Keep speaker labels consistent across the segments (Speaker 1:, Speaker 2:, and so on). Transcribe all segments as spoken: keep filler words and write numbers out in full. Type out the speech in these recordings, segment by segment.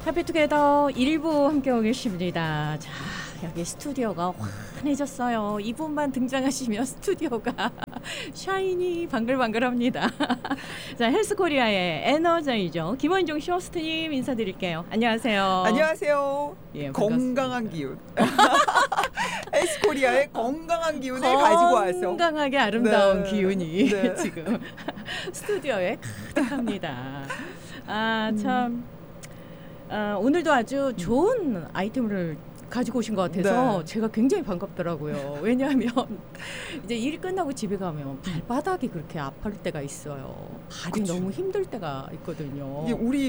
Speaker 1: 해피투게더 일 부 함께하고 계십니다. 자, 여기 스튜디오가 환해졌어요. 이분만 등장하시면 스튜디오가 샤이니 방글방글합니다. 자, 헬스코리아의 에너자이저 김원종 쇼호스트님 인사드릴게요. 안녕하세요.
Speaker 2: 안녕하세요.
Speaker 1: 예,
Speaker 2: 건강한 기운. 헬스코리아의 건강한 기운을 가지고 와서
Speaker 1: 건강하게 아름다운
Speaker 2: 네.
Speaker 1: 기운이
Speaker 2: 네.
Speaker 1: 지금 스튜디오에 가득합니다. 아, 참 아, 오늘도 아주 좋은 아이템을 가지고 오신 것 같아서
Speaker 2: 네.
Speaker 1: 제가 굉장히 반갑더라고요. 왜냐하면 이제 일 끝나고 집에 가면 발바닥이 그렇게 아플 때가 있어요. 발이
Speaker 2: 그쵸.
Speaker 1: 너무 힘들 때가 있거든요.
Speaker 2: 이게 우리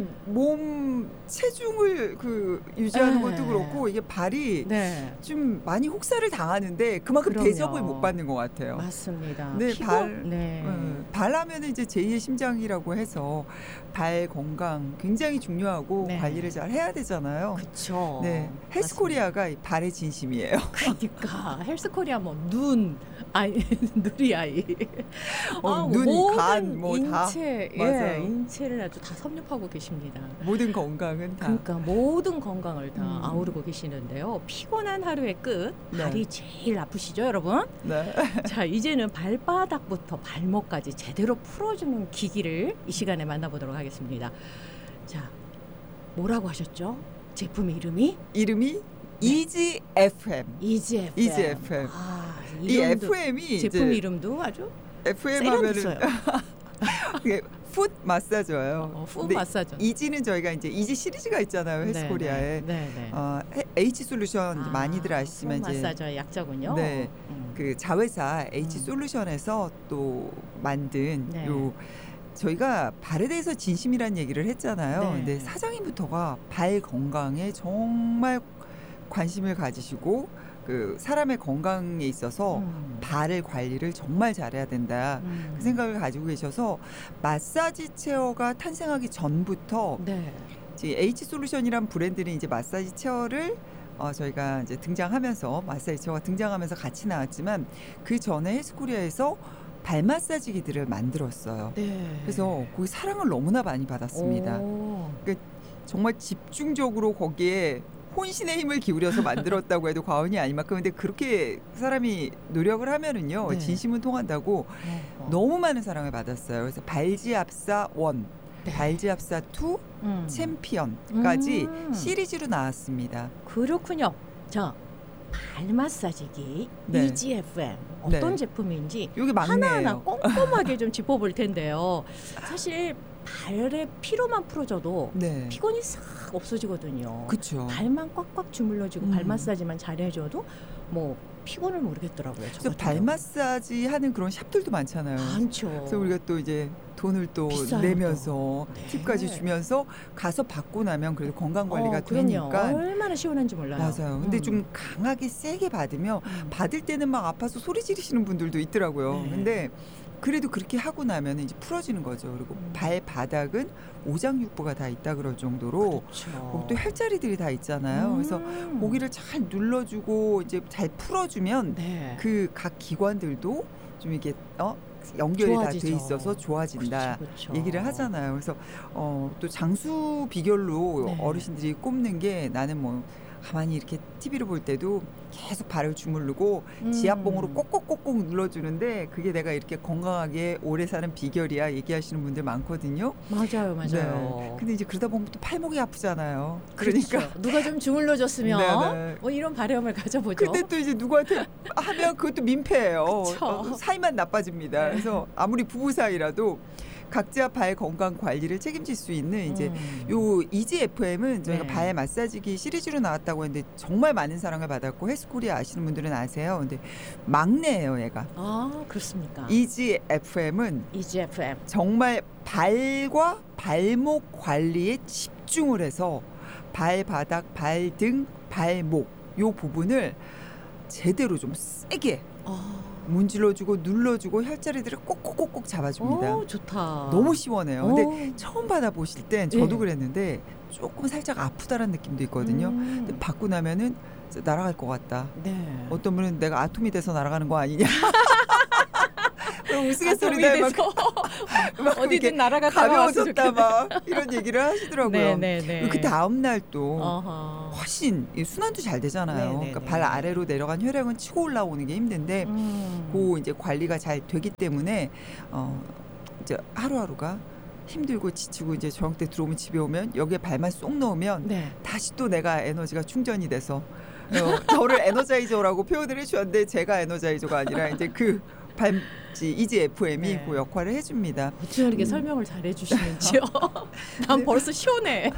Speaker 2: 몸 체중을 그 유지하는
Speaker 1: 네.
Speaker 2: 것도 그렇고 이게 발이
Speaker 1: 네,
Speaker 2: 좀 많이 혹사를 당하는데 그만큼
Speaker 1: 그럼요.
Speaker 2: 대접을 못 받는 것 같아요.
Speaker 1: 맞습니다.
Speaker 2: 네,
Speaker 1: 피부?
Speaker 2: 발,
Speaker 1: 네.
Speaker 2: 음, 발하면 이제 제이의 심장이라고 해서 발 건강 굉장히 중요하고
Speaker 1: 네.
Speaker 2: 관리를 잘 해야 되잖아요.
Speaker 1: 그쵸.
Speaker 2: 네, 헬스코리아가 이 발의 진심이에요.
Speaker 1: 그러니까 헬스코리아 뭐 눈, 아이, 누리아이,
Speaker 2: 어,
Speaker 1: 아,
Speaker 2: 눈,
Speaker 1: 모든
Speaker 2: 간, 뭐 다.
Speaker 1: 인체, 예,
Speaker 2: 맞아요.
Speaker 1: 인체를 아주 다 섭렵하고 계십니다.
Speaker 2: 모든 건강은 다.
Speaker 1: 그러니까 모든 건강을 다
Speaker 2: 음.
Speaker 1: 아우르고 계시는데요. 피곤한 하루의 끝,
Speaker 2: 네.
Speaker 1: 발이 제일 아프시죠, 여러분?
Speaker 2: 네.
Speaker 1: 자, 이제는 발바닥부터 발목까지 제대로 풀어주는 기기를 이 시간에 만나보도록 하겠습니다. 자, 뭐라고 하셨죠? 제품 이름이?
Speaker 2: 이름이 이지 에프엠.
Speaker 1: 이지 에프엠.
Speaker 2: 이지 에프엠.
Speaker 1: 아,
Speaker 2: 이
Speaker 1: 이름도,
Speaker 2: 에프엠이
Speaker 1: 제품
Speaker 2: 이제
Speaker 1: 이름도 아주
Speaker 2: 에프엠 하면은
Speaker 1: 세련됐어요.
Speaker 2: 그게 풋 마사저예요.
Speaker 1: 어, 풋
Speaker 2: 근데
Speaker 1: 마사저.
Speaker 2: 이지는 저희가 이제 이지 시리즈가 있잖아요. 헬스코리아에.
Speaker 1: 네, 네, 네.
Speaker 2: 어, H 솔루션 이제
Speaker 1: 아,
Speaker 2: 많이들 아시지만
Speaker 1: 풋
Speaker 2: 이제
Speaker 1: 마사저 약자군요.
Speaker 2: 네.
Speaker 1: 음.
Speaker 2: 그 자회사 H
Speaker 1: 음.
Speaker 2: 솔루션에서 또 만든
Speaker 1: 네.
Speaker 2: 요 저희가 발에 대해서 진심이라는 얘기를 했잖아요.
Speaker 1: 네.
Speaker 2: 근데 사장님부터가 발 건강에 정말 관심을 가지시고 그 사람의 건강에 있어서
Speaker 1: 음.
Speaker 2: 발을 관리를 정말 잘해야 된다.
Speaker 1: 음.
Speaker 2: 그 생각을 가지고 계셔서 마사지 체어가 탄생하기 전부터
Speaker 1: 네.
Speaker 2: 이제 H 솔루션이란 브랜드는 이제 마사지 체어를 어 저희가 이제 등장하면서 마사지 체어가 등장하면서 같이 나왔지만 그 전에 헬스코리아에서 발 마사지기들을 만들었어요.
Speaker 1: 네.
Speaker 2: 그래서 거기 사랑을 너무나 많이 받았습니다.
Speaker 1: 오.
Speaker 2: 정말 집중적으로 거기에 혼신의 힘을 기울여서 만들었다고 해도 과언이 아닐 만큼 근데 그렇게 사람이 노력을 하면은요
Speaker 1: 네.
Speaker 2: 진심은 통한다고
Speaker 1: 어.
Speaker 2: 너무 많은 사랑을 받았어요. 그래서 발지압사 원,
Speaker 1: 네.
Speaker 2: 발지압사 투,
Speaker 1: 음.
Speaker 2: 챔피언까지
Speaker 1: 음.
Speaker 2: 시리즈로 나왔습니다.
Speaker 1: 그렇군요. 자, 발 마사지기
Speaker 2: 네.
Speaker 1: 이지 에프엠 어떤
Speaker 2: 네.
Speaker 1: 제품인지
Speaker 2: 여기
Speaker 1: 하나하나
Speaker 2: 막내예요.
Speaker 1: 꼼꼼하게 좀 짚어볼 텐데요. 사실 발의 피로만 풀어줘도
Speaker 2: 네,
Speaker 1: 피곤이 싹 없어지거든요.
Speaker 2: 그렇죠.
Speaker 1: 발만 꽉꽉 주물러주고
Speaker 2: 음.
Speaker 1: 발 마사지만 잘해줘도 뭐 피곤을 모르겠더라고요. 저
Speaker 2: 그래서
Speaker 1: 같은
Speaker 2: 발
Speaker 1: 경우.
Speaker 2: 마사지 하는 그런 샵들도 많잖아요.
Speaker 1: 많죠.
Speaker 2: 그래서 우리가 또 이제 돈을 또
Speaker 1: 비싸요,
Speaker 2: 내면서
Speaker 1: 네.
Speaker 2: 팁까지 주면서 가서 받고 나면 그래도 건강 관리가
Speaker 1: 어, 그럼요.
Speaker 2: 되니까
Speaker 1: 얼마나 시원한지 몰라요.
Speaker 2: 맞아요. 근데
Speaker 1: 음.
Speaker 2: 좀 강하게 세게 받으면
Speaker 1: 음.
Speaker 2: 받을 때는 막 아파서 소리 지르시는 분들도 있더라고요.
Speaker 1: 네.
Speaker 2: 근데 그래도 그렇게 하고 나면 이제 풀어지는 거죠. 그리고
Speaker 1: 음.
Speaker 2: 발바닥은 오장육부가 다 있다 그럴 정도로
Speaker 1: 그렇죠.
Speaker 2: 거기 또 혈자리들이 다 있잖아요. 그래서
Speaker 1: 음.
Speaker 2: 고기를 잘 눌러주고 이제 잘 풀어주면
Speaker 1: 네.
Speaker 2: 그 각 기관들도 좀 이게 어 연결이 다
Speaker 1: 좋아지죠.
Speaker 2: 돼 있어서 좋아진다.
Speaker 1: 그렇죠, 그렇죠.
Speaker 2: 얘기를 하잖아요. 그래서 어, 또 장수 비결로
Speaker 1: 네.
Speaker 2: 어르신들이 꼽는 게 나는 뭐 가만히 이렇게 티비를 볼 때도 계속 발을 주무르고
Speaker 1: 음.
Speaker 2: 지압봉으로 꼭꼭꼭꼭 눌러주는데 그게 내가 이렇게 건강하게 오래 사는 비결이야 얘기하시는 분들 많거든요.
Speaker 1: 맞아요, 맞아요.
Speaker 2: 네. 근데 이제 그러다 보면 또 팔목이 아프잖아요.
Speaker 1: 그러니까
Speaker 2: 그러니까
Speaker 1: 누가 좀 주물러줬으면
Speaker 2: 네네.
Speaker 1: 뭐 이런 바람을 가져보죠.
Speaker 2: 근데 또 이제 누구한테 하면 그것도 민폐예요.
Speaker 1: 그쵸.
Speaker 2: 어, 사이만 나빠집니다.
Speaker 1: 네.
Speaker 2: 그래서 아무리 부부 사이라도 각자 발 건강 관리를 책임질 수 있는 이제
Speaker 1: 음.
Speaker 2: 요 이지 에프엠은 저희가
Speaker 1: 네.
Speaker 2: 발 마사지기 시리즈로 나왔다고 했는데 정말 많은 사랑을 받았고 헬스코리아 아시는 분들은 아세요. 근데 막내예요, 얘가.
Speaker 1: 아, 그렇습니까?
Speaker 2: 이지 에프엠은
Speaker 1: 이지 에프엠.
Speaker 2: 정말 발과 발목 관리에 집중을 해서 발바닥, 발등, 발목 요 부분을 제대로 좀 세게
Speaker 1: 아,
Speaker 2: 문질러주고 눌러주고 혈자리들을 꼭꼭꼭꼭 잡아줍니다.
Speaker 1: 오, 좋다.
Speaker 2: 너무 시원해요. 근데
Speaker 1: 오.
Speaker 2: 처음 받아보실 땐 저도
Speaker 1: 예.
Speaker 2: 그랬는데 조금 살짝 아프다라는 느낌도 있거든요.
Speaker 1: 음.
Speaker 2: 근데 받고 나면은 날아갈 것 같다.
Speaker 1: 네.
Speaker 2: 어떤 분은 내가 아톰이 돼서 날아가는 거 아니냐. 우스갯소리다 막, 막
Speaker 1: 어디든 날아갔다 왔으면
Speaker 2: 가벼워졌다 막 이런 얘기를 하시더라고요.
Speaker 1: 네네네.
Speaker 2: 그 다음 날 또
Speaker 1: 어허.
Speaker 2: 훨씬 이 순환도 잘 되잖아요.
Speaker 1: 네네네.
Speaker 2: 그러니까 발 아래로 내려간 혈액은 치고 올라오는 게 힘든데
Speaker 1: 음.
Speaker 2: 그 이제 관리가 잘 되기 때문에 어 이제 하루하루가 힘들고 지치고 이제 저녁 때 들어오면 집에 오면 여기에 발만 쏙 넣으면
Speaker 1: 네.
Speaker 2: 다시 또 내가 에너지가 충전이 돼서 어, 저를 에너자이저라고 표현을 해주셨는데 제가 에너자이저가 아니라 이제 그 발지 이지 에프엠이
Speaker 1: 네.
Speaker 2: 그 역할을 해줍니다.
Speaker 1: 어쩜 이렇게
Speaker 2: 음.
Speaker 1: 설명을 잘해주시는지요. 난
Speaker 2: 네.
Speaker 1: 벌써 시원해.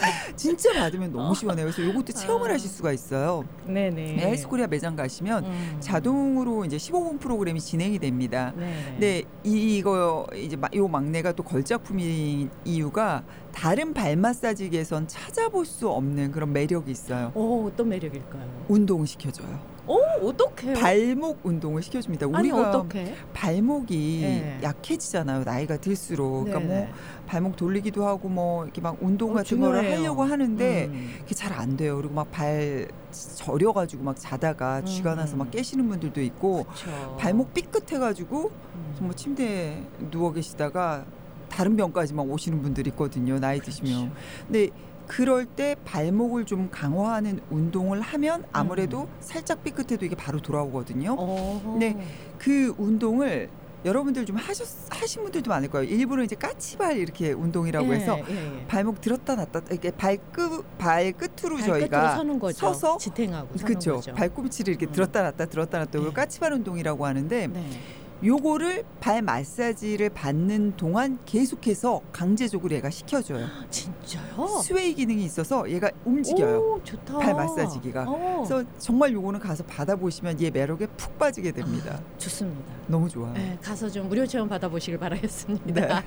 Speaker 2: 진짜 받으면 너무 시원해요. 그래서 이것도 체험을
Speaker 1: 아.
Speaker 2: 하실 수가 있어요.
Speaker 1: 네네.
Speaker 2: 네, 헬스코리아 매장 가시면
Speaker 1: 음.
Speaker 2: 자동으로 이제 십오 분 프로그램이 진행이 됩니다.
Speaker 1: 네네.
Speaker 2: 근데 이- 이거 이제 마- 요 막내가 또 걸작품인 이유가 다른 발 마사지기에선 찾아볼 수 없는 그런 매력이 있어요.
Speaker 1: 오, 어떤 매력일까요?
Speaker 2: 운동을 시켜줘요.
Speaker 1: 오, 어떡해요?
Speaker 2: 발목 운동을 시켜줍니다.
Speaker 1: 아니,
Speaker 2: 우리가
Speaker 1: 어떡해?
Speaker 2: 발목이
Speaker 1: 네.
Speaker 2: 약해지잖아요. 나이가 들수록. 그러니까 뭐
Speaker 1: 네네.
Speaker 2: 발목 돌리기도 하고 뭐 이렇게 막 운동
Speaker 1: 어,
Speaker 2: 같은 거를
Speaker 1: 중요해요.
Speaker 2: 하려고 하는데
Speaker 1: 음.
Speaker 2: 그게 잘 안 돼요. 그리고 막 발 저려가지고 막 자다가 쥐가 나서 막
Speaker 1: 음.
Speaker 2: 깨시는 분들도 있고
Speaker 1: 그쵸.
Speaker 2: 발목 삐끗해가지고
Speaker 1: 음.
Speaker 2: 정말 침대에 누워 계시다가 다른 병까지 막 오시는 분들이 있거든요. 나이 드시면.
Speaker 1: 그렇죠.
Speaker 2: 근데 그럴 때 발목을 좀 강화하는 운동을 하면 아무래도
Speaker 1: 음.
Speaker 2: 살짝 삐끗해도 이게 바로 돌아오거든요.
Speaker 1: 어허.
Speaker 2: 네. 그 운동을 여러분들 좀 하셨, 하신 분들도 많을 거예요. 일부러 이제 까치발 이렇게 운동이라고
Speaker 1: 예,
Speaker 2: 해서
Speaker 1: 예, 예.
Speaker 2: 발목 들었다 놨다 이렇게 발끝 발끝으로
Speaker 1: 발끝으로
Speaker 2: 저희가
Speaker 1: 서는 거죠.
Speaker 2: 서서
Speaker 1: 지탱하고 서는
Speaker 2: 그렇죠.
Speaker 1: 거죠.
Speaker 2: 발꿈치를 이렇게
Speaker 1: 음.
Speaker 2: 들었다 놨다 들었다 놨다 이걸
Speaker 1: 네.
Speaker 2: 까치발 운동이라고 하는데
Speaker 1: 네.
Speaker 2: 요거를 발 마사지를 받는 동안 계속해서 강제적으로 얘가 시켜줘요.
Speaker 1: 진짜요?
Speaker 2: 스웨이 기능이 있어서 얘가 움직여요.
Speaker 1: 오, 좋다.
Speaker 2: 발 마사지기가.
Speaker 1: 어.
Speaker 2: 그래서 정말 요거는 가서 받아보시면 얘 매력에 푹 빠지게 됩니다.
Speaker 1: 아, 좋습니다.
Speaker 2: 너무 좋아요.
Speaker 1: 네, 가서 좀 무료 체험 받아보시길 바라겠습니다.
Speaker 2: 네.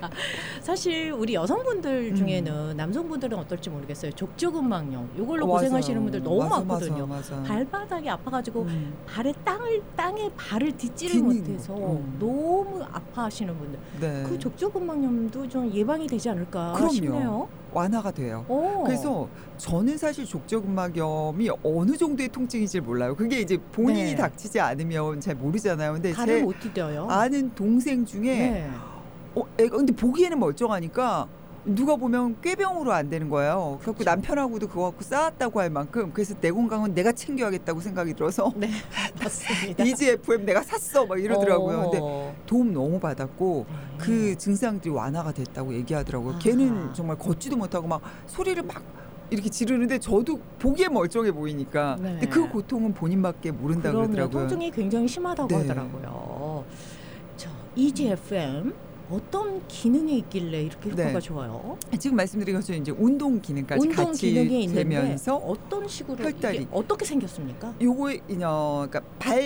Speaker 1: 사실 우리 여성분들
Speaker 2: 음.
Speaker 1: 중에는 남성분들은 어떨지 모르겠어요. 족저근막염 이걸로
Speaker 2: 어,
Speaker 1: 고생하시는
Speaker 2: 맞아요.
Speaker 1: 분들 너무
Speaker 2: 맞아,
Speaker 1: 많거든요.
Speaker 2: 맞아, 맞아.
Speaker 1: 발바닥이 아파가지고
Speaker 2: 음.
Speaker 1: 발에 땅을 땅에 발을 딛지를
Speaker 2: 딛는
Speaker 1: 못해서
Speaker 2: 거. 음.
Speaker 1: 너무 아파하시는 분들
Speaker 2: 네.
Speaker 1: 그 족저근막염도 좀 예방이 되지 않을까
Speaker 2: 그럼요.
Speaker 1: 싶네요.
Speaker 2: 완화가 돼요.
Speaker 1: 오.
Speaker 2: 그래서 저는 사실 족저근막염이 어느 정도의 통증인지 몰라요. 그게 이제 본인이
Speaker 1: 네.
Speaker 2: 닥치지 않으면 잘 모르잖아요. 근데
Speaker 1: 발을
Speaker 2: 제
Speaker 1: 못 디뎌요.
Speaker 2: 아는 동생 중에
Speaker 1: 네.
Speaker 2: 어, 애가 근데 보기에는 멀쩡하니까 누가 보면 꾀병으로 안 되는 거예요. 그래서
Speaker 1: 그렇죠.
Speaker 2: 남편하고도 그거 갖고 싸웠다고 할 만큼 그래서 내 건강은 내가 챙겨야겠다고 생각이 들어서
Speaker 1: 네, 맞습니다.
Speaker 2: 이지 에프엠 내가 샀어 막 이러더라고요. 근데
Speaker 1: 어.
Speaker 2: 도움 너무 받았고
Speaker 1: 네.
Speaker 2: 그 증상들이 완화가 됐다고 얘기하더라고요.
Speaker 1: 아하.
Speaker 2: 걔는 정말 걷지도 못하고 막 소리를 막 이렇게 지르는데 저도 보기에 멀쩡해 보이니까
Speaker 1: 네.
Speaker 2: 근데 그 고통은 본인밖에 모른다
Speaker 1: 그럼요.
Speaker 2: 그러더라고요.
Speaker 1: 통증이 굉장히 심하다고
Speaker 2: 네.
Speaker 1: 하더라고요. 저 이지 에프엠 어떤 기능이 있길래 이렇게 효과가
Speaker 2: 네.
Speaker 1: 좋아요?
Speaker 2: 지금 말씀드린 것처럼 이제 운동 기능까지
Speaker 1: 운동
Speaker 2: 같이
Speaker 1: 기능이 있는데
Speaker 2: 되면서
Speaker 1: 어떤 식으로
Speaker 2: 혈다리.
Speaker 1: 이게 어떻게 생겼습니까?
Speaker 2: 요거 이녀 그러니까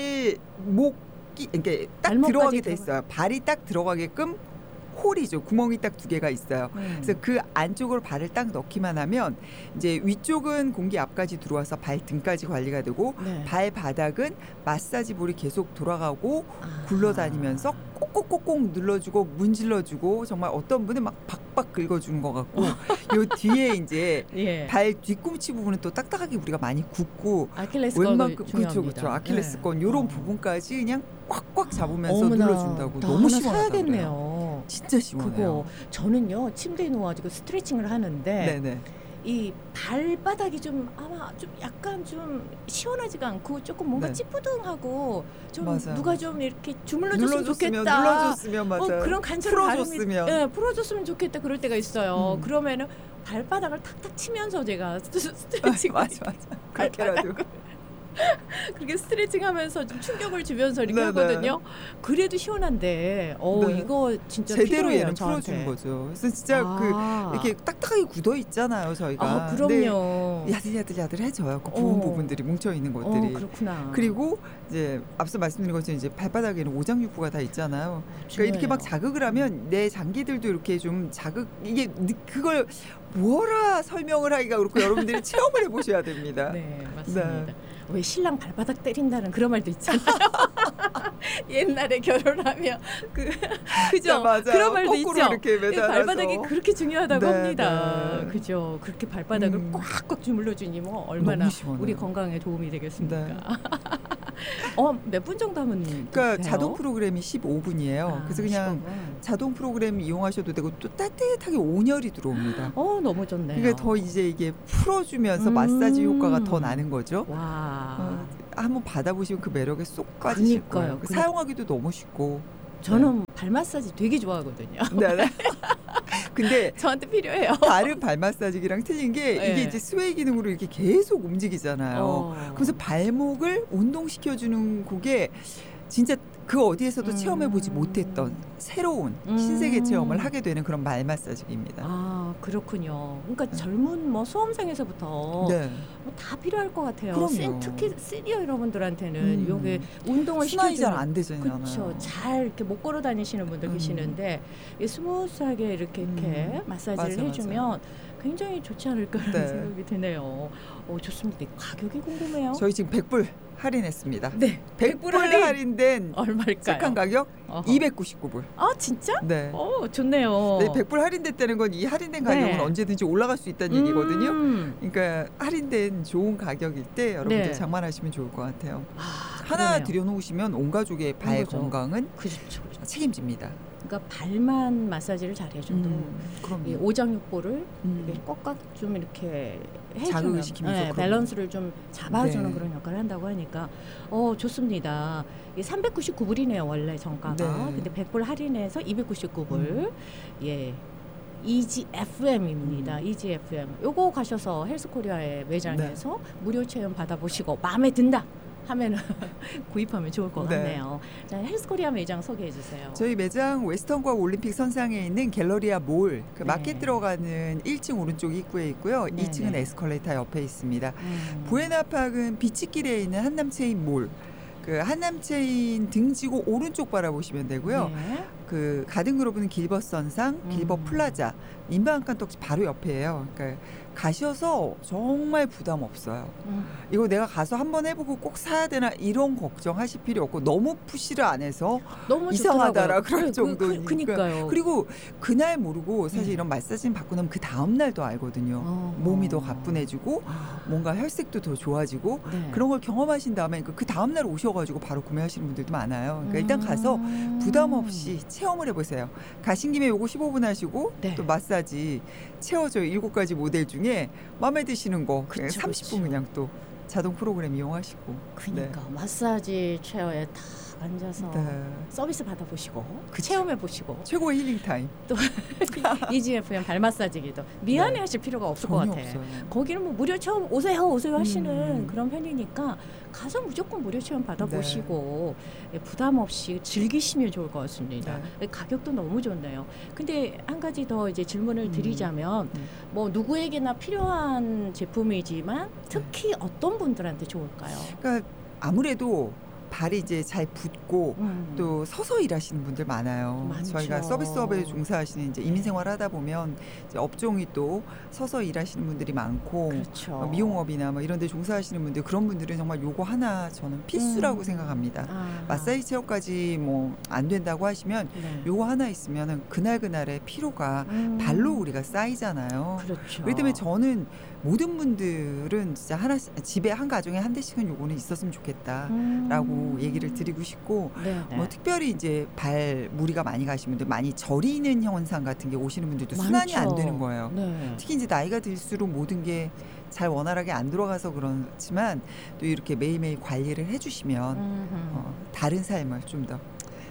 Speaker 2: 발목이 이렇게 딱
Speaker 1: 발목까지
Speaker 2: 들어가게 돼
Speaker 1: 들어가-
Speaker 2: 있어요. 발이 딱 들어가게끔 홀이죠. 구멍이 딱 두 개가 있어요.
Speaker 1: 음.
Speaker 2: 그래서 그 안쪽으로 발을 딱 넣기만 하면 이제 위쪽은 공기 앞까지 들어와서 발 등까지 관리가 되고
Speaker 1: 네.
Speaker 2: 발바닥은 마사지 볼이 계속 돌아가고
Speaker 1: 아.
Speaker 2: 굴러다니면서 꼭꼭꼭꼭 눌러주고 문질러주고 정말 어떤 분은 막 박박 긁어주는 것 같고 요 뒤에 이제
Speaker 1: 예.
Speaker 2: 발 뒤꿈치 부분은 또 딱딱하게 우리가 많이 굽고
Speaker 1: 아킬레스건도
Speaker 2: 웬만큼 그렇죠
Speaker 1: 중요합니다.
Speaker 2: 그렇죠 아킬레스건
Speaker 1: 네.
Speaker 2: 요런
Speaker 1: 어.
Speaker 2: 부분까지 그냥 꽉꽉 잡으면서
Speaker 1: 어머나,
Speaker 2: 눌러준다고
Speaker 1: 나
Speaker 2: 너무
Speaker 1: 하나
Speaker 2: 시원하다고 그래요.
Speaker 1: 사야겠네요.
Speaker 2: 진짜 시원해요.
Speaker 1: 그거 저는요 침대에 누워가지고 스트레칭을 하는데
Speaker 2: 네네.
Speaker 1: 이 발바닥이 좀 아마 좀 약간 좀 시원하지가 않고 조금 뭔가
Speaker 2: 네.
Speaker 1: 찌뿌둥하고 좀
Speaker 2: 맞아요.
Speaker 1: 누가 좀 이렇게 주물러줬으면
Speaker 2: 눌러줬으면
Speaker 1: 좋겠다.
Speaker 2: 눌러줬으면 맞아요.
Speaker 1: 어, 그런 간절한
Speaker 2: 풀어줬으면.
Speaker 1: 바람이 예, 풀어줬으면 좋겠다 그럴 때가 있어요.
Speaker 2: 음.
Speaker 1: 그러면은 발바닥을 탁탁 치면서 제가 스- 스트레칭
Speaker 2: 맞아 맞아. 그렇게라도.
Speaker 1: 그렇게 스트레칭하면서 좀 충격을 주면서 이렇게
Speaker 2: 네네.
Speaker 1: 하거든요. 그래도 시원한데, 어
Speaker 2: 네.
Speaker 1: 이거 진짜
Speaker 2: 제대로
Speaker 1: 필요해요,
Speaker 2: 얘는
Speaker 1: 저한테.
Speaker 2: 풀어주는 거죠. 그래서 진짜
Speaker 1: 아.
Speaker 2: 그 이렇게 딱딱하게 굳어 있잖아요 저희가.
Speaker 1: 아,
Speaker 2: 근데
Speaker 1: 그럼요.
Speaker 2: 야들야들야들해져요. 그 부분
Speaker 1: 어.
Speaker 2: 부분들이 뭉쳐 있는
Speaker 1: 어,
Speaker 2: 것들이.
Speaker 1: 그렇구나.
Speaker 2: 그리고 이제 앞서 말씀드린 것처럼 이제 발바닥에는 오장육부가 다 있잖아요. 그러니까 이렇게 막
Speaker 1: 중요해요.
Speaker 2: 자극을 하면 내 장기들도 이렇게 좀 자극 이게 느- 그걸 뭐라 설명을 하기가 그렇고 여러분들이 체험을 해보셔야 됩니다.
Speaker 1: 네, 맞습니다.
Speaker 2: 네.
Speaker 1: 왜 신랑 발바닥 때린다는 그런 말도 있잖아요. 옛날에 결혼하면 그 그죠?
Speaker 2: 네, 맞아요.
Speaker 1: 그런 말도
Speaker 2: 거꾸로
Speaker 1: 있죠.
Speaker 2: 이렇게
Speaker 1: 그
Speaker 2: 매달아서.
Speaker 1: 발바닥이 그렇게 중요하다고
Speaker 2: 네,
Speaker 1: 합니다.
Speaker 2: 네.
Speaker 1: 그죠? 그렇게 발바닥을
Speaker 2: 음.
Speaker 1: 꽉꽉 주물러 주니 뭐 얼마나
Speaker 2: 너무 시원해요.
Speaker 1: 우리 건강에 도움이 되겠습니까?
Speaker 2: 네.
Speaker 1: 어, 몇 분 정도 하면
Speaker 2: 그러니까
Speaker 1: 돼요?
Speaker 2: 자동 프로그램이 십오 분이에요.
Speaker 1: 아,
Speaker 2: 그래서 그냥
Speaker 1: 십오 분.
Speaker 2: 자동 프로그램 이용하셔도 되고 또 따뜻하게 온열이 들어옵니다.
Speaker 1: 어, 너무 좋네요.
Speaker 2: 그러니까 더 이제 이게 풀어주면서
Speaker 1: 음.
Speaker 2: 마사지 효과가 더 나는 거죠.
Speaker 1: 와.
Speaker 2: 어, 한번 받아보시면 그 매력에 쏙 빠지실
Speaker 1: 그니까요.
Speaker 2: 거예요.
Speaker 1: 그니까.
Speaker 2: 사용하기도 너무 쉽고.
Speaker 1: 저는 발 마사지 되게 좋아하거든요.
Speaker 2: 네. 네. 근데
Speaker 1: 저한테 필요해요.
Speaker 2: 다른 발 마사지기랑 틀린 게
Speaker 1: 네.
Speaker 2: 이게 이제 스웨이 기능으로 이렇게 계속 움직이잖아요.
Speaker 1: 어.
Speaker 2: 그래서 발목을 운동시켜주는 그게 진짜 그 어디에서도
Speaker 1: 음.
Speaker 2: 체험해보지 못했던 새로운
Speaker 1: 음.
Speaker 2: 신세계 체험을 하게 되는 그런 발 마사지기입니다.
Speaker 1: 아, 그렇군요. 그러니까
Speaker 2: 네.
Speaker 1: 젊은 뭐 수험생에서부터
Speaker 2: 네.
Speaker 1: 뭐 다 필요할 것 같아요.
Speaker 2: 그럼요.
Speaker 1: 신- 특히 시니어 여러분들한테는
Speaker 2: 음.
Speaker 1: 요게 운동을
Speaker 2: 순환이 잘
Speaker 1: 시켜주는
Speaker 2: 안 되잖아요.
Speaker 1: 그렇죠. 잘 이렇게 못 걸어 다니시는 분들
Speaker 2: 음.
Speaker 1: 계시는데 이 스무스하게 이렇게 이렇게
Speaker 2: 음.
Speaker 1: 마사지를
Speaker 2: 맞아,
Speaker 1: 해주면 굉장히 좋지 않을까 하는
Speaker 2: 네.
Speaker 1: 생각이 드네요. 어, 좋습니다. 가격이 궁금해요.
Speaker 2: 저희 지금 백 불 할인했습니다.
Speaker 1: 네,
Speaker 2: 백 불
Speaker 1: 할인.
Speaker 2: 할인된
Speaker 1: 얼마일까요?
Speaker 2: 착한 가격
Speaker 1: 어허.
Speaker 2: 이백구십구 불.
Speaker 1: 아, 진짜?
Speaker 2: 네.
Speaker 1: 어, 좋네요.
Speaker 2: 네, 백 불 할인됐다는 건 이 할인된 가격은
Speaker 1: 네.
Speaker 2: 언제든지 올라갈 수 있다는 얘기거든요.
Speaker 1: 음.
Speaker 2: 그러니까 할인된 좋은 가격일 때 여러분들
Speaker 1: 네.
Speaker 2: 장만하시면 좋을 것 같아요.
Speaker 1: 아,
Speaker 2: 하나
Speaker 1: 그러네요.
Speaker 2: 들여놓으시면 온 가족의 발
Speaker 1: 거죠.
Speaker 2: 건강은
Speaker 1: 그렇죠. 그렇죠.
Speaker 2: 책임집니다.
Speaker 1: 그러니까 발만 마사지를 잘 해줘도
Speaker 2: 음, 그럼요.
Speaker 1: 이 오장육부를
Speaker 2: 음.
Speaker 1: 이렇게 꽉꽉 좀 이렇게 해주는
Speaker 2: 자극을 시키면서
Speaker 1: 네,
Speaker 2: 그럼요.
Speaker 1: 밸런스를 좀 잡아주는
Speaker 2: 네.
Speaker 1: 그런 역할을 한다고 하니까 어 좋습니다. 이 삼백구십구 불이네요 원래 정가가.
Speaker 2: 네.
Speaker 1: 근데 백 불 할인해서 이백구십구 불.
Speaker 2: 음.
Speaker 1: 예. 이지에프엠입니다.
Speaker 2: 음.
Speaker 1: 이지에프엠. 요거 가셔서 헬스코리아의
Speaker 2: 네.
Speaker 1: 매장에서 무료 체험 받아보시고 마음에 든다 하면은 구입하면 좋을 것
Speaker 2: 네.
Speaker 1: 같네요. 자, 헬스코리아 매장 소개해 주세요.
Speaker 2: 저희 매장 웨스턴과 올림픽 선상에 있는 갤러리아 몰, 그
Speaker 1: 네.
Speaker 2: 마켓 들어가는 일 층 오른쪽 입구에 있고요.
Speaker 1: 네,
Speaker 2: 이 층은
Speaker 1: 네.
Speaker 2: 에스컬레이터 옆에 있습니다.
Speaker 1: 음.
Speaker 2: 부에나팍은 비치길에 있는 한남체인 몰. 그 한남체인 등지고 오른쪽 바라보시면 되고요.
Speaker 1: 네.
Speaker 2: 그 가든그로브는 길벗 선상, 길벗
Speaker 1: 음.
Speaker 2: 플라자, 인바한칸 떡집 바로 옆이에요. 그러니까 가셔서 정말 부담 없어요.
Speaker 1: 음.
Speaker 2: 이거 내가 가서 한번 해보고 꼭 사야 되나 이런 걱정하실 필요 없고 너무 푸시를 안 해서
Speaker 1: 너무
Speaker 2: 이상하다라
Speaker 1: 좋더라고요.
Speaker 2: 그럴
Speaker 1: 그, 그,
Speaker 2: 정도니까.
Speaker 1: 그, 그니까요.
Speaker 2: 그리고 그날 모르고 사실
Speaker 1: 네.
Speaker 2: 이런 마사지는 받고 나면 그 다음 날도 알거든요.
Speaker 1: 어.
Speaker 2: 몸이 더 가뿐해지고
Speaker 1: 아,
Speaker 2: 뭔가 혈색도 더 좋아지고
Speaker 1: 네.
Speaker 2: 그런 걸 경험하신 다음에 그 다음 날 오셔가지고 바로 구매하시는 분들도 많아요. 그러니까 일단 가서
Speaker 1: 음.
Speaker 2: 부담 없이 체험을 해보세요. 가신 김에 요거 십오 분 하시고
Speaker 1: 네.
Speaker 2: 또 마사지 채워줘요. 일곱 가지 모델 중에 마음에 드시는 거
Speaker 1: 그쵸,
Speaker 2: 삼십 분
Speaker 1: 그쵸.
Speaker 2: 그냥 또 자동 프로그램 이용하시고.
Speaker 1: 그러니까 마사지 체어에 딱 앉아서
Speaker 2: 네. 네.
Speaker 1: 서비스 받아보시고
Speaker 2: 그쵸.
Speaker 1: 체험해보시고
Speaker 2: 최고의 힐링 타임.
Speaker 1: 이지에프엠 발 마사지기도 미안해
Speaker 2: 네.
Speaker 1: 하실 필요가 없을 것
Speaker 2: 전혀
Speaker 1: 같아.
Speaker 2: 없어요.
Speaker 1: 거기는 뭐 무료 체험 오세요 오세요 하시는
Speaker 2: 음.
Speaker 1: 그런 편이니까 가서 무조건 무료 체험 받아보시고
Speaker 2: 네.
Speaker 1: 예, 부담 없이 즐기시면 좋을 것 같습니다. 예, 가격도 너무 좋네요. 근데 한 가지 더 이제 질문을
Speaker 2: 음.
Speaker 1: 드리자면
Speaker 2: 음.
Speaker 1: 뭐 누구에게나 필요한 제품이지만 특히 어떤 분들한테 좋을까요?
Speaker 2: 그러니까 아무래도 발이 이제 잘 붓고
Speaker 1: 음.
Speaker 2: 또 서서 일하시는 분들 많아요.
Speaker 1: 많죠.
Speaker 2: 저희가 서비스업에 종사하시는 이제 이민생활 하다 보면 이제 업종이 또 서서 일하시는 분들이 많고
Speaker 1: 그렇죠.
Speaker 2: 어, 미용업이나 뭐 이런 데 종사하시는 분들 그런 분들은 정말 요거 하나 저는 필수라고
Speaker 1: 음.
Speaker 2: 생각합니다.
Speaker 1: 아.
Speaker 2: 마사지 체어까지 뭐 안 된다고 하시면
Speaker 1: 네.
Speaker 2: 요거 하나 있으면은 그날 그날의 피로가
Speaker 1: 음.
Speaker 2: 발로 우리가 쌓이잖아요.
Speaker 1: 그렇죠.
Speaker 2: 그렇기 때문에 저는 모든 분들은 진짜 하나 집에 한 가정에 한 대씩은 요거는 있었으면 좋겠다라고
Speaker 1: 음.
Speaker 2: 얘기를 드리고 싶고
Speaker 1: 네, 네.
Speaker 2: 뭐 특별히 이제 발 무리가 많이 가시는 분들 많이 저리는 현상 같은 게 오시는 분들도 순환이
Speaker 1: 많죠.
Speaker 2: 안 되는 거예요.
Speaker 1: 네.
Speaker 2: 특히 이제 나이가 들수록 모든 게 잘 원활하게 안 돌아가서 그렇지만 또 이렇게 매일매일 관리를 해주시면
Speaker 1: 음흠.
Speaker 2: 어, 다른 삶을 좀 더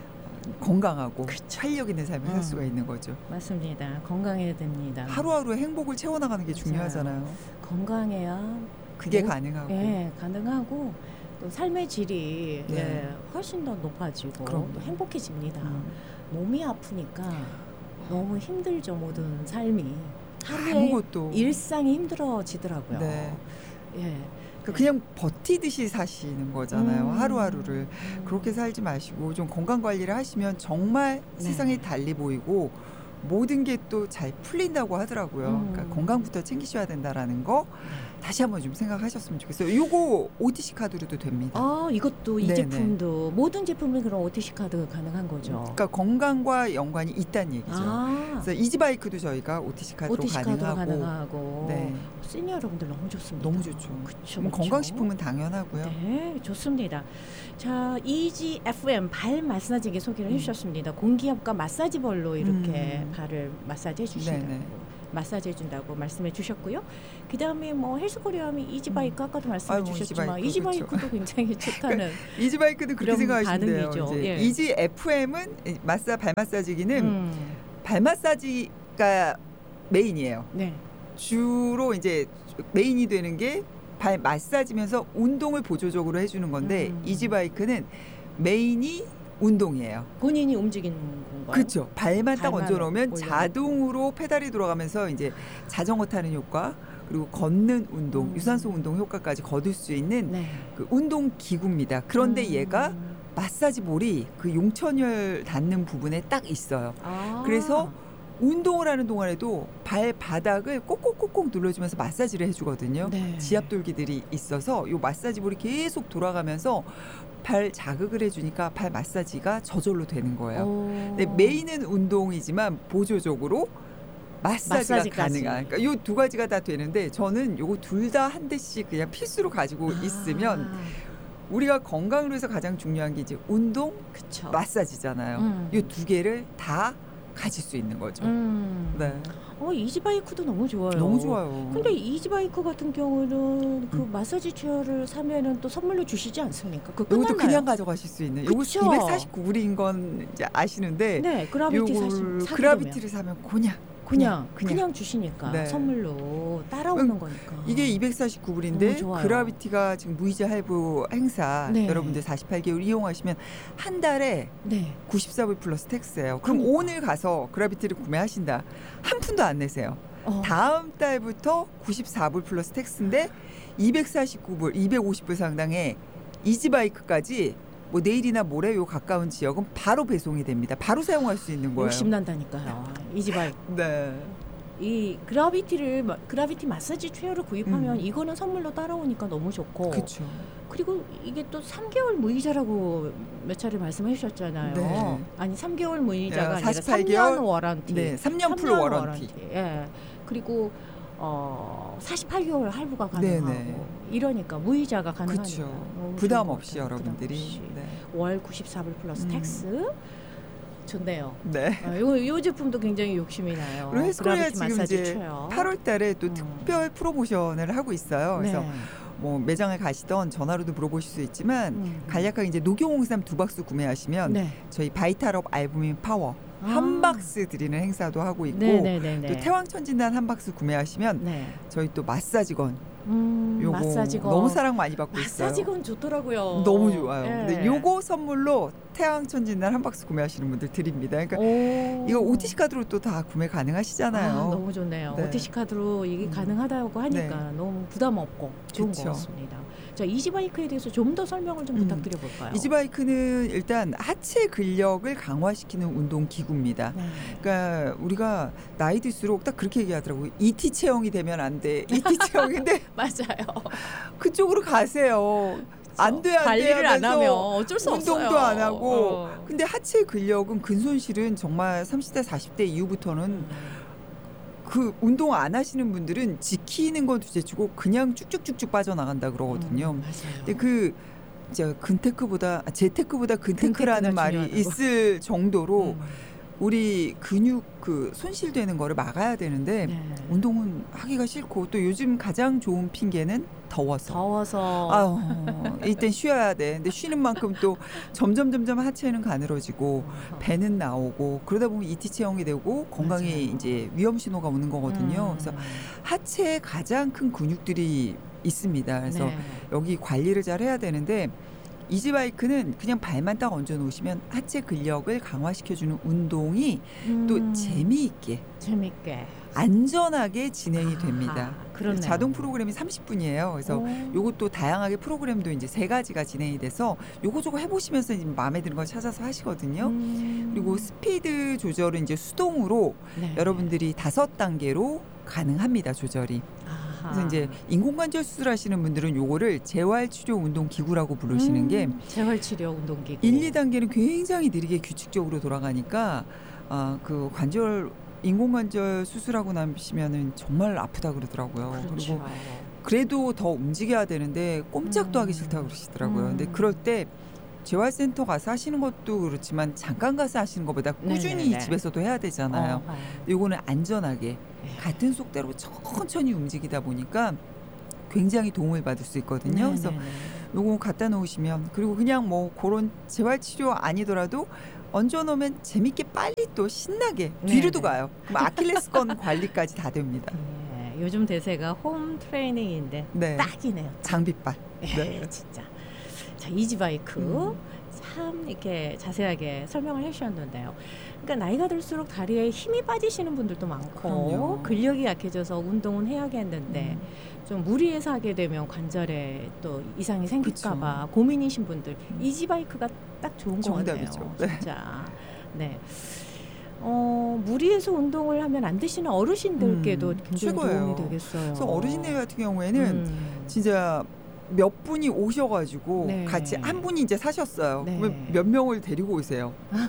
Speaker 2: 건강하고
Speaker 1: 그쵸.
Speaker 2: 활력 있는 삶을 살
Speaker 1: 음.
Speaker 2: 수가 있는 거죠.
Speaker 1: 맞습니다. 건강해야 됩니다.
Speaker 2: 하루하루 행복을 채워나가는 게
Speaker 1: 맞아요.
Speaker 2: 중요하잖아요.
Speaker 1: 건강해야
Speaker 2: 그게
Speaker 1: 뭐,
Speaker 2: 가능하고.
Speaker 1: 예, 가능하고 또 삶의 질이
Speaker 2: 네.
Speaker 1: 예, 훨씬 더 높아지고
Speaker 2: 그럼요.
Speaker 1: 또 행복해집니다.
Speaker 2: 음.
Speaker 1: 몸이 아프니까 너무 힘들죠 모든 삶이. 하루에
Speaker 2: 아무것도
Speaker 1: 일상이 힘들어지더라고요.
Speaker 2: 네.
Speaker 1: 예.
Speaker 2: 그러니까 그냥 버티듯이 사시는 거잖아요.
Speaker 1: 음.
Speaker 2: 하루하루를.
Speaker 1: 음.
Speaker 2: 그렇게 살지 마시고 좀 건강 관리를 하시면 정말
Speaker 1: 네.
Speaker 2: 세상이 달리 보이고 모든 게 또 잘 풀린다고 하더라고요.
Speaker 1: 음.
Speaker 2: 그러니까 건강부터 챙기셔야 된다라는 거 다시 한번 좀 생각하셨으면 좋겠어요. 요거 오티씨 카드로도 됩니다.
Speaker 1: 아, 이것도 이
Speaker 2: 네네.
Speaker 1: 제품도 모든 제품은 그런 오티씨 카드 가능한 거죠.
Speaker 2: 그러니까 건강과 연관이 있다는 얘기죠.
Speaker 1: 아,
Speaker 2: 그래서 이지바이크도 저희가 오티씨 카드로
Speaker 1: 오티씨 카드로
Speaker 2: 가능하고
Speaker 1: 가능하고.
Speaker 2: 네.
Speaker 1: 시니어 여러분들 너무 좋습니다.
Speaker 2: 너무 좋죠.
Speaker 1: 그쵸,
Speaker 2: 뭐
Speaker 1: 그쵸.
Speaker 2: 건강식품은 당연하고요.
Speaker 1: 네, 좋습니다. 자, 이지 에프엠 발 마사지기 소개를
Speaker 2: 음.
Speaker 1: 해주셨습니다. 공기압과 마사지볼로 이렇게
Speaker 2: 음.
Speaker 1: 발을 마사지 해주신다고,
Speaker 2: 네네.
Speaker 1: 마사지 해준다고 말씀해 주셨고요. 그 다음에 뭐 헬스코리아미 이지바이크 아까도 말씀해
Speaker 2: 아이고,
Speaker 1: 주셨지만
Speaker 2: 이지바이크,
Speaker 1: 이지바이크도 굉장히 좋다는.
Speaker 2: 이지바이크도 그렇게
Speaker 1: 그런
Speaker 2: 생각하시면 돼요.
Speaker 1: 반응이죠.
Speaker 2: 이제
Speaker 1: 예.
Speaker 2: 이지 에프엠은 마사 발 마사지기는
Speaker 1: 음,
Speaker 2: 발 마사지가 메인이에요.
Speaker 1: 네.
Speaker 2: 주로 이제 메인이 되는 게 발 마사지면서 운동을 보조적으로 해주는 건데
Speaker 1: 음.
Speaker 2: 이지바이크는 메인이 운동이에요.
Speaker 1: 본인이 움직이는 건가요?
Speaker 2: 그렇죠. 발만 딱
Speaker 1: 발만
Speaker 2: 얹어놓으면
Speaker 1: 올려놓고.
Speaker 2: 자동으로 페달이 돌아가면서 이제 자전거 타는 효과 그리고 걷는 운동,
Speaker 1: 음.
Speaker 2: 유산소 운동 효과까지 거둘 수 있는
Speaker 1: 네.
Speaker 2: 그 운동 기구입니다. 그런데
Speaker 1: 음.
Speaker 2: 얘가 마사지 볼이 그 용천혈 닿는 부분에 딱 있어요.
Speaker 1: 아.
Speaker 2: 그래서 운동을 하는 동안에도 발바닥을 꼭꼭꼭꼭 눌러주면서 마사지를 해주거든요.
Speaker 1: 네.
Speaker 2: 지압돌기들이 있어서 요 마사지 볼이 계속 돌아가면서 발 자극을 해주니까 발 마사지가 저절로 되는 거예요.
Speaker 1: 오.
Speaker 2: 근데 메인은 운동이지만 보조적으로 마사지가
Speaker 1: 마사지까지.
Speaker 2: 가능한. 그러니까 요 두 가지가 다 되는데 저는 요거 둘 다 한 대씩 그냥 필수로 가지고
Speaker 1: 아.
Speaker 2: 있으면 우리가 건강을 위해서 가장 중요한 게 이제 운동,
Speaker 1: 그쵸.
Speaker 2: 마사지잖아요.
Speaker 1: 음.
Speaker 2: 요 두 개를 다 가질 수 있는 거죠.
Speaker 1: 음.
Speaker 2: 네.
Speaker 1: 어, 이지바이크도 너무 좋아요.
Speaker 2: 너무 좋아요.
Speaker 1: 근데 이지바이크 같은 경우는 그
Speaker 2: 음.
Speaker 1: 마사지 체어를 사면은 또 선물로 주시지 않습니까? 그거 끝났나요?
Speaker 2: 요것도 그냥 가져가실 수 있는. 요거
Speaker 1: 그쵸?
Speaker 2: 이백사십구 불인 건 이제 아시는데
Speaker 1: 네, 그라비티
Speaker 2: 요걸
Speaker 1: 사시, 사게
Speaker 2: 그라비티를 사면 그냥
Speaker 1: 그냥 그냥,
Speaker 2: 그냥.
Speaker 1: 주시니까
Speaker 2: 네.
Speaker 1: 선물로 따라오는
Speaker 2: 음,
Speaker 1: 거니까.
Speaker 2: 이게 이백사십구 불인데
Speaker 1: 너무 좋아요.
Speaker 2: 그라비티가 지금 무이자 할부 행사
Speaker 1: 네.
Speaker 2: 여러분들 사십팔 개월 이용하시면 한 달에
Speaker 1: 네.
Speaker 2: 구십사 불 플러스 텍스예요. 그럼
Speaker 1: 그러니까.
Speaker 2: 오늘 가서 그라비티를 구매하신다. 한 푼도 안 내세요.
Speaker 1: 어.
Speaker 2: 다음 달부터 구십사 불 플러스 텍스인데 이백사십구 불, 이백오십 불 상당의 이지바이크까지 뭐 내일이나 모레 요 가까운 지역은 바로 배송이 됩니다. 바로 사용할 수 있는 거예요.
Speaker 1: 욕심 난다니까요. 이지바이크.
Speaker 2: 네.
Speaker 1: 이 그라비티를 마- 그라비티 마사지 체어를 구입하면
Speaker 2: 음.
Speaker 1: 이거는 선물로 따라오니까 너무 좋고.
Speaker 2: 그렇죠.
Speaker 1: 그리고 이게 또 삼 개월 무이자라고 몇 차례 말씀해 주셨잖아요.
Speaker 2: 네.
Speaker 1: 아니 삼 개월 무이자가
Speaker 2: 야,
Speaker 1: 아니라
Speaker 2: 사십팔
Speaker 1: 삼
Speaker 2: 개월?
Speaker 1: 년 워런티.
Speaker 2: 네, 삼 년
Speaker 1: 삼
Speaker 2: 풀 워런티.
Speaker 1: 예. 그리고 어 사십팔 개월 할부가 가능하고
Speaker 2: 네네.
Speaker 1: 이러니까 무이자가 가능하니까
Speaker 2: 그렇죠.
Speaker 1: 너무
Speaker 2: 부담
Speaker 1: 좋은 것
Speaker 2: 없이
Speaker 1: 같아요.
Speaker 2: 여러분들이.
Speaker 1: 부담 없이.
Speaker 2: 네.
Speaker 1: 월 구십사 불 플러스
Speaker 2: 음.
Speaker 1: 텍스. 좋네요.
Speaker 2: 네.
Speaker 1: 아, 요, 요 제품도 굉장히 욕심이 나요.
Speaker 2: 그리고 헬스코리아
Speaker 1: 그라비티
Speaker 2: 지금
Speaker 1: 마사지
Speaker 2: 이제
Speaker 1: 체어.
Speaker 2: 팔월 달에 또
Speaker 1: 음.
Speaker 2: 특별 프로모션을 하고 있어요. 그래서
Speaker 1: 네.
Speaker 2: 뭐 매장에 가시던 전화로도 물어보실 수 있지만
Speaker 1: 음.
Speaker 2: 간략하게 이제 녹용홍삼 두 박스 구매하시면
Speaker 1: 네.
Speaker 2: 저희 바이탈업 알부민 파워
Speaker 1: 아.
Speaker 2: 한 박스 드리는 행사도 하고 있고
Speaker 1: 네네네네.
Speaker 2: 또 태왕천진단 한 박스 구매하시면
Speaker 1: 네.
Speaker 2: 저희 또 마사지건
Speaker 1: 음,
Speaker 2: 요거
Speaker 1: 마사지건.
Speaker 2: 너무 사랑 많이 받고 있어요.
Speaker 1: 마사지건 좋더라고요.
Speaker 2: 너무 좋아요.
Speaker 1: 예.
Speaker 2: 근데 요거 선물로 태왕천진단 한 박스 구매하시는 분들 드립니다. 그러니까
Speaker 1: 오.
Speaker 2: 이거 오티씨 카드로 또 다 구매 가능하시잖아요.
Speaker 1: 아, 너무 좋네요.
Speaker 2: 네.
Speaker 1: 오티씨 카드로 이게
Speaker 2: 음.
Speaker 1: 가능하다고 하니까
Speaker 2: 네.
Speaker 1: 너무 부담 없고 좋은
Speaker 2: 그쵸.
Speaker 1: 것 같습니다. 자, 이지바이크에 대해서 좀 더 설명을 좀
Speaker 2: 음.
Speaker 1: 부탁드려 볼까요?
Speaker 2: 이지바이크는 일단 하체 근력을 강화시키는 운동 기구입니다.
Speaker 1: 네.
Speaker 2: 그러니까 우리가 나이 들수록 딱 그렇게 얘기하더라고요. 이티 체형이 되면 안 돼. 이티 체형인데
Speaker 1: 맞아요.
Speaker 2: 그쪽으로 가세요. 안 돼, 안 돼
Speaker 1: 관리를 안
Speaker 2: 하면서
Speaker 1: 하면 어쩔 수 없어요.
Speaker 2: 운동도 안 하고.
Speaker 1: 어.
Speaker 2: 근데 하체 근력은 근손실은 정말 삼십 대, 사십 대 이후부터는
Speaker 1: 음.
Speaker 2: 그 운동 안 하시는 분들은 지키는 건 둘째치고 그냥 쭉쭉쭉쭉 빠져나간다 그러거든요.
Speaker 1: 음, 맞아요.
Speaker 2: 근데 그 이제 근테크보다 아, 재테크보다 근테크라는
Speaker 1: 근테크가
Speaker 2: 말이
Speaker 1: 중요하다고.
Speaker 2: 있을 정도로
Speaker 1: 음.
Speaker 2: 우리 근육 그 손실되는 거를 막아야 되는데
Speaker 1: 네.
Speaker 2: 운동은 하기가 싫고 또 요즘 가장 좋은 핑계는 더워서.
Speaker 1: 더워서
Speaker 2: 아유, 이땐 쉬어야 돼. 근데 쉬는 만큼 또 점점 점점 하체는 가늘어지고 배는 나오고 그러다 보면 이티 체형이 되고 건강에
Speaker 1: 맞아요.
Speaker 2: 이제 위험 신호가 오는 거거든요.
Speaker 1: 음.
Speaker 2: 그래서 하체에 가장 큰 근육들이 있습니다. 그래서
Speaker 1: 네.
Speaker 2: 여기 관리를 잘 해야 되는데 이지바이크는 그냥 발만 딱 얹어 놓으시면 하체 근력을 강화시켜주는 운동이
Speaker 1: 음,
Speaker 2: 또 재미있게
Speaker 1: 재밌게
Speaker 2: 안전하게 진행이
Speaker 1: 아하,
Speaker 2: 됩니다.
Speaker 1: 그렇네요.
Speaker 2: 자동 프로그램이 삼십 분이에요. 그래서
Speaker 1: 오.
Speaker 2: 요것도 다양하게 프로그램도 이제 세 가지가 진행이 돼서 요거 저거 해보시면서 이제 마음에 드는 걸 찾아서 하시거든요.
Speaker 1: 음.
Speaker 2: 그리고 스피드 조절은 이제 수동으로
Speaker 1: 네.
Speaker 2: 여러분들이 다섯 단계로 가능합니다. 조절이.
Speaker 1: 아하.
Speaker 2: 그래서 이제 인공관절 수술하시는 분들은 요거를 재활치료 운동 기구라고 부르시는
Speaker 1: 음,
Speaker 2: 게
Speaker 1: 재활치료 운동기구.
Speaker 2: 일, 이 단계는 굉장히 느리게 규칙적으로 돌아가니까 아, 그 관절 인공관절 수술하고 나시면은 정말 아프다 그러더라고요.
Speaker 1: 그렇죠.
Speaker 2: 그리고 그래도 더 움직여야 되는데 꼼짝도
Speaker 1: 음.
Speaker 2: 하기 싫다고 그러시더라고요. 근데
Speaker 1: 음.
Speaker 2: 그럴 때 재활센터 가서 하시는 것도 그렇지만 잠깐 가서 하시는 것보다 꾸준히
Speaker 1: 네네네.
Speaker 2: 집에서도 해야 되잖아요.
Speaker 1: 어허.
Speaker 2: 요거는 안전하게
Speaker 1: 네.
Speaker 2: 같은 속도로 천천히 움직이다 보니까 굉장히 도움을 받을 수 있거든요. 그래서
Speaker 1: 네네네.
Speaker 2: 요거 갖다 놓으시면 그리고 그냥 뭐 그런 재활치료 아니더라도 얹어 놓으면 재밌게 빨리 또 신나게 뒤로도
Speaker 1: 네네.
Speaker 2: 가요. 그럼 아킬레스건 관리까지 다 됩니다.
Speaker 1: 네, 요즘 대세가 홈 트레이닝인데
Speaker 2: 네.
Speaker 1: 딱이네요.
Speaker 2: 장비빨.
Speaker 1: 네.
Speaker 2: 네.
Speaker 1: 진짜. 자, 이지바이크
Speaker 2: 음.
Speaker 1: 참 이렇게 자세하게 설명을 해주셨는데요. 그러니까 나이가 들수록 다리에 힘이 빠지시는 분들도 많고
Speaker 2: 그럼요.
Speaker 1: 근력이 약해져서 운동은 해야겠는데
Speaker 2: 음.
Speaker 1: 좀 무리해서 하게 되면 관절에 또 이상이 생길까봐 고민이신 분들 이지바이크가 딱 좋은 것 같네요.
Speaker 2: 정답이죠. 네.
Speaker 1: 진짜. 네. 어, 무리해서 운동을 하면 안 되시는 어르신들께도
Speaker 2: 음,
Speaker 1: 굉장히
Speaker 2: 최고예요.
Speaker 1: 도움이 되겠어요.
Speaker 2: 그래서 어르신들 같은 경우에는
Speaker 1: 음.
Speaker 2: 진짜 몇 분이 오셔가지고
Speaker 1: 네.
Speaker 2: 같이 한 분이 이제 사셨어요.
Speaker 1: 네.
Speaker 2: 그러면 몇 명을 데리고 오세요.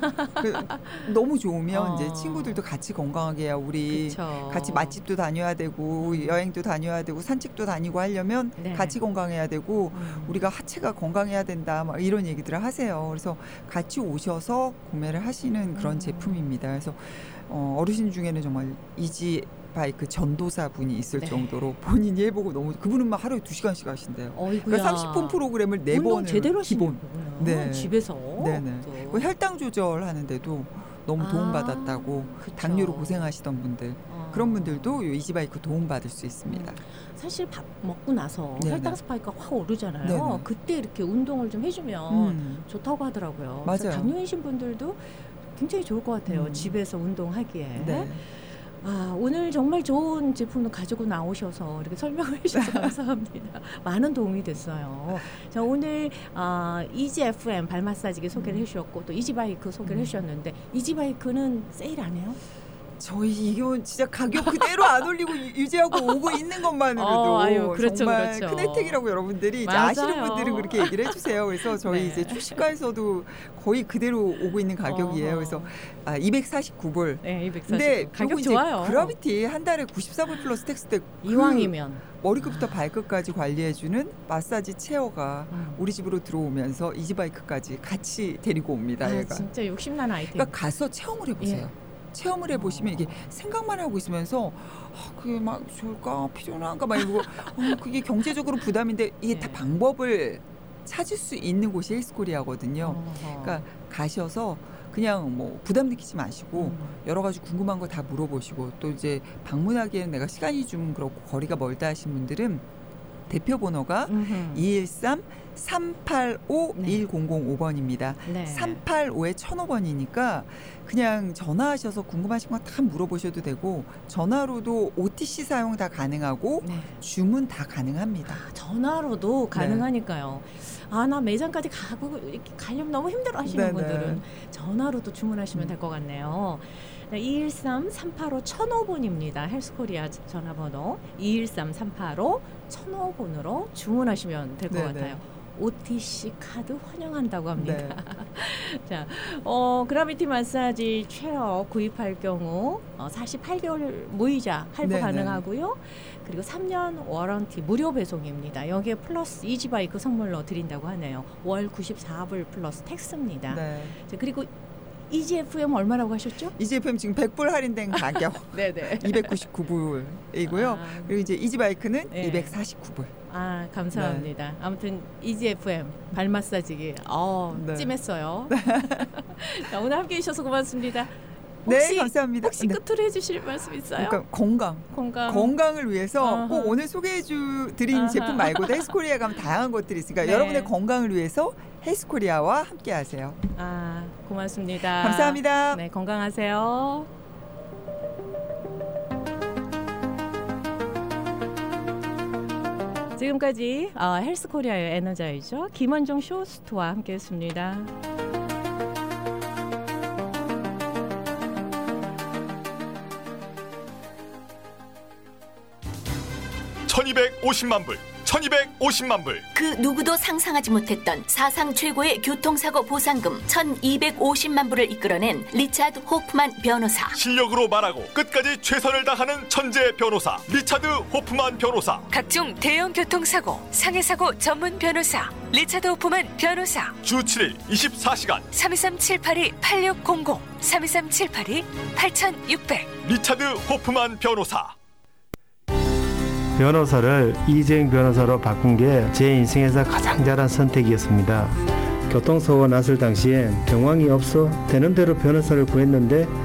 Speaker 2: 그 너무 좋으면
Speaker 1: 어.
Speaker 2: 이제 친구들도 같이 건강하게 해야 우리
Speaker 1: 그쵸.
Speaker 2: 같이 맛집도 다녀야 되고 여행도 다녀야 되고 산책도 다니고 하려면
Speaker 1: 네.
Speaker 2: 같이 건강해야 되고
Speaker 1: 음.
Speaker 2: 우리가 하체가 건강해야 된다 막 이런 얘기들을 하세요. 그래서 같이 오셔서 구매를 하시는 그런
Speaker 1: 음.
Speaker 2: 제품입니다. 그래서 어, 어르신 중에는 정말 이지 바이크 전도사 분이 있을
Speaker 1: 네.
Speaker 2: 정도로 본인이 해보고 너무 그분은 막 하루에 두 시간씩 하신대요.
Speaker 1: 어이구야.
Speaker 2: 그러니까 삼십 분 프로그램을 네
Speaker 1: 운동
Speaker 2: 번을
Speaker 1: 제대로
Speaker 2: 기본.
Speaker 1: 하시는 거구나.
Speaker 2: 네.
Speaker 1: 집에서.
Speaker 2: 네네.
Speaker 1: 또.
Speaker 2: 그 혈당 조절하는데도 너무
Speaker 1: 아,
Speaker 2: 도움 받았다고
Speaker 1: 그쵸.
Speaker 2: 당뇨로 고생하시던 분들
Speaker 1: 어.
Speaker 2: 그런 분들도 이 이지바이크 도움 받을 수 있습니다.
Speaker 1: 사실 밥 먹고 나서
Speaker 2: 네네.
Speaker 1: 혈당 스파이크가 확 오르잖아요.
Speaker 2: 네네.
Speaker 1: 그때 이렇게 운동을 좀 해주면
Speaker 2: 음.
Speaker 1: 좋다고 하더라고요.
Speaker 2: 맞아요.
Speaker 1: 그래서 당뇨이신 분들도 굉장히 좋을 것 같아요.
Speaker 2: 음.
Speaker 1: 집에서 운동하기에.
Speaker 2: 네.
Speaker 1: 아, 오늘 정말 좋은 제품을 가지고 나오셔서 이렇게 설명을 해주셔서 감사합니다. 많은 도움이 됐어요. 자, 오늘 아, 이지에프엠 발 마사지기 소개를
Speaker 2: 음.
Speaker 1: 해주셨고 또 이지바이크 소개를
Speaker 2: 음.
Speaker 1: 해주셨는데 이지바이크는 세일 안 해요?
Speaker 2: 저희 이거 진짜 가격 그대로 안 올리고 유- 유지하고 오고 있는 것만으로도
Speaker 1: 어, 아유, 그렇죠,
Speaker 2: 정말
Speaker 1: 그렇죠.
Speaker 2: 큰 혜택이라고 여러분들이 이제
Speaker 1: 맞아요.
Speaker 2: 아시는 분들은 그렇게 얘기를 해주세요. 그래서 저희
Speaker 1: 네.
Speaker 2: 이제 출시가에서도 거의 그대로 오고 있는 가격이에요.
Speaker 1: 어허.
Speaker 2: 그래서 아, 이백사십구 불.
Speaker 1: 네, 이백사십.
Speaker 2: 근데
Speaker 1: 가격
Speaker 2: 요거 이제
Speaker 1: 좋아요.
Speaker 2: 그라비티 한 달에 구십사 불 플러스 텍스 때 그
Speaker 1: 이왕이면.
Speaker 2: 머리끝부터 발끝까지 관리해주는 마사지 체어가
Speaker 1: 음.
Speaker 2: 우리 집으로 들어오면서 이지바이크까지 같이 데리고 옵니다.
Speaker 1: 아,
Speaker 2: 얘가.
Speaker 1: 진짜 욕심나는 아이템.
Speaker 2: 그러니까 가서 체험을 해보세요.
Speaker 1: 예.
Speaker 2: 체험을 해보시면 이게 생각만 하고 있으면서 아, 그게 막 좋을까 필요한가 막 이러고 어, 그게 경제적으로 부담인데 이게
Speaker 1: 네.
Speaker 2: 다 방법을 찾을 수 있는 곳이 헬스코리아거든요.
Speaker 1: 어허.
Speaker 2: 그러니까 가셔서 그냥 뭐 부담 느끼지 마시고
Speaker 1: 음.
Speaker 2: 여러 가지 궁금한 거 다 물어보시고 또 이제 방문하기에는 내가 시간이 좀 그렇고 거리가 멀다 하신 분들은 대표 번호가
Speaker 1: 음흠.
Speaker 2: 이일삼 삼팔오 일공공오 번입니다.
Speaker 1: 네.
Speaker 2: 삼팔오에 천오 번이니까 그냥 전화하셔서 궁금하신 거 다 물어보셔도 되고 전화로도 오티씨 사용 다 가능하고
Speaker 1: 네.
Speaker 2: 주문 다 가능합니다.
Speaker 1: 아, 전화로도 가능하니까요. 아, 나 매장까지 가고 이렇게 가려면 너무 힘들어 하시는
Speaker 2: 네네.
Speaker 1: 분들은 전화로도 주문하시면
Speaker 2: 음.
Speaker 1: 될 것 같네요. 네, 이일삼 삼팔오 천오 번입니다. 헬스코리아 전화번호 이일삼 삼팔오 천오 번으로 주문하시면 될 것
Speaker 2: 네네.
Speaker 1: 같아요. 오티씨 카드 환영한다고 합니다.
Speaker 2: 네.
Speaker 1: 자, 어, 그라비티 마사지 체어 구입할 경우 어, 사십팔 개월 무이자 할부
Speaker 2: 네네.
Speaker 1: 가능하고요. 그리고 삼 년 워런티 무료 배송입니다. 여기에 플러스 이지바이크 선물로 드린다고 하네요. 월 구십사 불 플러스 텍스입니다.
Speaker 2: 네.
Speaker 1: 자, 그리고 이지에프엠 얼마라고 하셨죠?
Speaker 2: 이지에프엠 지금 백 불 할인된 가격
Speaker 1: 네네.
Speaker 2: 이백구십구 불이고요.
Speaker 1: 아,
Speaker 2: 그리고 이제 이지바이크는
Speaker 1: 네.
Speaker 2: 이백사십구 불.
Speaker 1: 아, 감사합니다. 아무튼 이지에프엠 발 마사지기 어,
Speaker 2: 네.
Speaker 1: 찜했어요. 자, 오늘 함께 해주셔서 고맙습니다.
Speaker 2: 네,
Speaker 1: 혹시,
Speaker 2: 감사합니다.
Speaker 1: 혹시
Speaker 2: 네.
Speaker 1: 끝으로 해주실 말씀 있어요?
Speaker 2: 그러니까 건강.
Speaker 1: 건강.
Speaker 2: 건강을 위해서
Speaker 1: 어허.
Speaker 2: 꼭 오늘 소개해주 드린
Speaker 1: 아하.
Speaker 2: 제품 말고도 헬스코리아 가면 다양한 것들이 있으니까
Speaker 1: 네.
Speaker 2: 여러분의 건강을 위해서 헬스코리아와 함께하세요.
Speaker 1: 아, 고맙습니다.
Speaker 2: 감사합니다.
Speaker 1: 네, 건강하세요. 지금까지 어, 헬스코리아의 에너자이저 김원종 쇼호스트와 함께했습니다.
Speaker 3: 천이백오십만 불, 천이백오십만 불.
Speaker 4: 그 누구도 상상하지 못했던 사상 최고의 교통사고 보상금 천이백오십만 불을 이끌어낸 리차드 호프만 변호사.
Speaker 3: 실력으로 말하고 끝까지 최선을 다하는 천재 변호사 리차드 호프만 변호사.
Speaker 5: 각종 대형 교통사고, 상해사고 전문 변호사 리차드 호프만 변호사.
Speaker 3: 주 칠 일 이십사 시간
Speaker 5: 삼이삼 칠팔이 팔육공공 삼이삼 칠팔이 팔육백.
Speaker 3: 리차드 호프만 변호사.
Speaker 6: 변호사를 이재용 변호사로 바꾼 게 제 인생에서 가장 잘한 선택이었습니다. 교통사고가 났을 당시엔 정황이 없어 되는 대로 변호사를 구했는데